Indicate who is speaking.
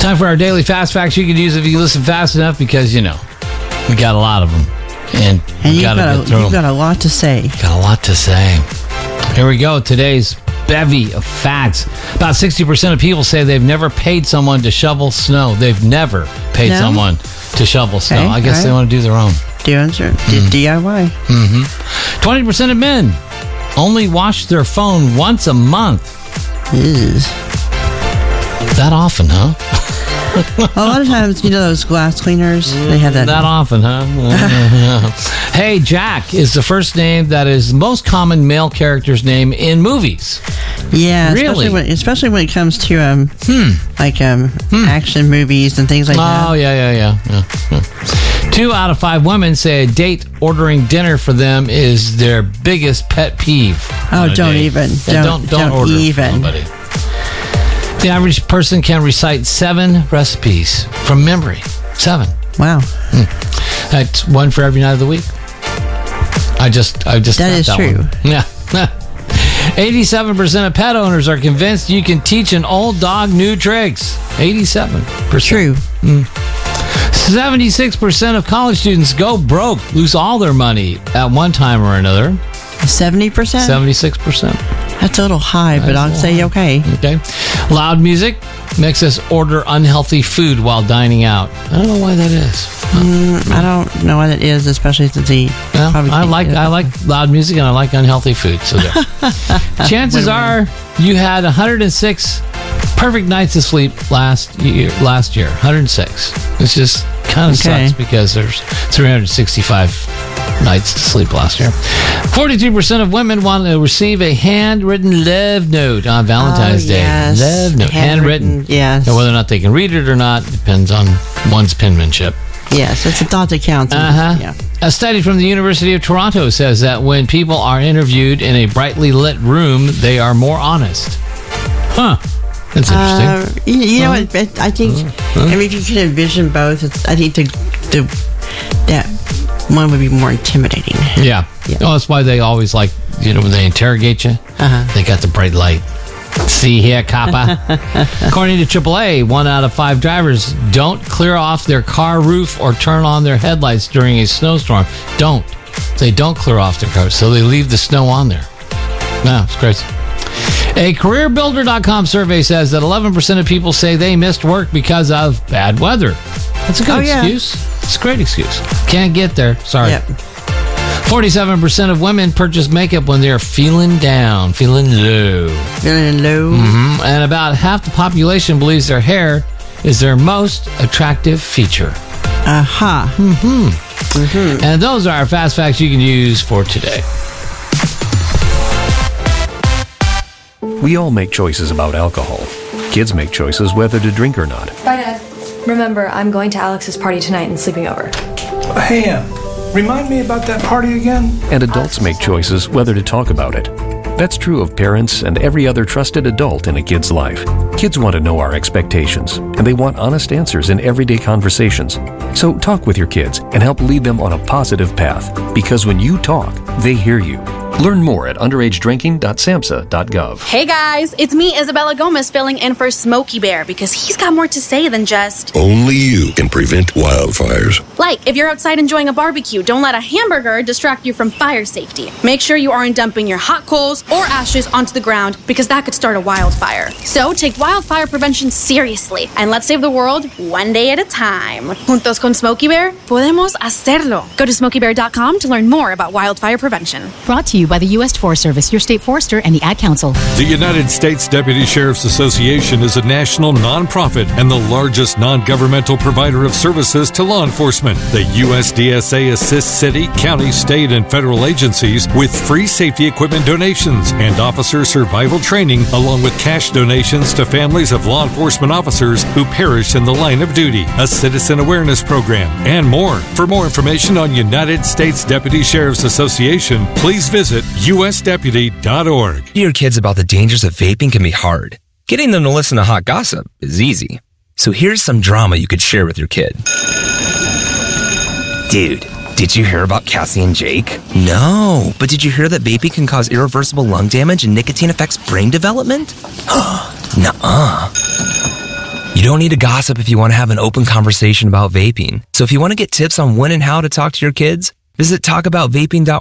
Speaker 1: Time for our daily fast facts you can use if you listen fast enough, because, we got a lot of them. And you've got
Speaker 2: a lot to say.
Speaker 1: Got a lot to say. Here we go. Today's bevy of facts. About 60% of people say they've never paid someone to shovel snow. They've never paid someone to shovel snow.
Speaker 2: Okay,
Speaker 1: I guess they want to do their own.
Speaker 2: DIY.
Speaker 1: 20% of men only wash their phone once a month. That often, huh?
Speaker 2: A lot of times, those glass cleaners, they have that.
Speaker 1: That often, huh? Hey, Jack is the first name that is the most common male character's name in movies.
Speaker 2: Yeah,
Speaker 1: really?
Speaker 2: especially when it comes to action movies and things like that.
Speaker 1: Oh, yeah. 2 out of 5 women say a date ordering dinner for them is their biggest pet peeve.
Speaker 2: Oh, don't even.
Speaker 1: Don't order for somebody. The average person can recite 7 recipes from memory. 7.
Speaker 2: Wow.
Speaker 1: That's one for every night of the week. I just
Speaker 2: that is true.
Speaker 1: One. Yeah. 87% of pet owners are convinced you can teach an old dog new tricks. 87%.
Speaker 2: True.
Speaker 1: 76% of college students go broke, lose all their money at one time or another.
Speaker 2: 70%?
Speaker 1: 76%.
Speaker 2: That's a little high, but I'll say okay.
Speaker 1: Okay. Loud music makes us order unhealthy food while dining out. I don't know why that is.
Speaker 2: I don't know what it is, especially since
Speaker 1: I like loud music and I like unhealthy food. So there. Chances are you had 106 perfect nights of sleep last year. 106. It's just kind of sucks because there's 365 nights to sleep last year. 42% of women want to receive a handwritten love note on Valentine's Day.
Speaker 2: Yes.
Speaker 1: Love note. Handwritten.
Speaker 2: Yes.
Speaker 1: And whether or not they can read it or not depends on one's penmanship.
Speaker 2: Yes, it's a thought that counts. Yeah.
Speaker 1: A study from the University of Toronto says that when people are interviewed in a brightly lit room, they are more honest. Huh. That's interesting.
Speaker 2: What? I think, if you can envision both, I think that one would be more intimidating.
Speaker 1: Yeah. Oh, that's why they always when they interrogate you, they got the bright light. See here, copper. According to AAA, 1 out of 5 drivers don't clear off their car roof or turn on their headlights during a snowstorm. They don't clear off their car, so they leave the snow on there. No, it's crazy. A CareerBuilder.com survey says that 11% of people say they missed work because of bad weather. That's a good excuse. It's a great excuse. Can't get there. Sorry. Yep. 47% of women purchase makeup when they're feeling down, feeling low. And about half the population believes their hair is their most attractive feature. And those are our fast facts you can use for today.
Speaker 3: We all make choices about alcohol. Kids make choices whether to drink or not.
Speaker 4: Bye, Dad. Remember, I'm going to Alex's party tonight and sleeping over.
Speaker 5: Hey, remind me about that party again?
Speaker 3: And adults make choices whether to talk about it. That's true of parents and every other trusted adult in a kid's life. Kids want to know our expectations, and they want honest answers in everyday conversations. So talk with your kids and help lead them on a positive path, because when you talk, they hear you. Learn more at underagedrinking.samhsa.gov.
Speaker 6: Hey guys, it's me, Isabella Gomez, filling in for Smokey Bear because he's got more to say than just...
Speaker 7: Only you can prevent wildfires.
Speaker 6: Like, if you're outside enjoying a barbecue, don't let a hamburger distract you from fire safety. Make sure you aren't dumping your hot coals or ashes onto the ground because that could start a wildfire. So take wildfire prevention seriously and let's save the world one day at a time. Juntos con Smokey Bear, podemos hacerlo. Go to smokeybear.com to learn more about wildfire prevention.
Speaker 8: Brought to you by the U.S. Forest Service, your state forester, and the Ad Council.
Speaker 9: The United States Deputy Sheriff's Association is a national nonprofit and the largest non-governmental provider of services to law enforcement. The USDSA assists city, county, state, and federal agencies with free safety equipment donations and officer survival training, along with cash donations to families of law enforcement officers who perish in the line of duty, a citizen awareness program, and more. For more information on United States Deputy Sheriff's Association, please visit usdeputy.org.
Speaker 10: Your kids about the dangers of vaping can be hard. Getting them to listen to hot gossip is easy. So here's some drama you could share with your kid. Dude, did you hear about Cassie and Jake? No, but did you hear that vaping can cause irreversible lung damage and nicotine affects brain development? Nuh-uh. You don't need to gossip if you want to have an open conversation about vaping. So if you want to get tips on when and how to talk to your kids, visit talkaboutvaping.org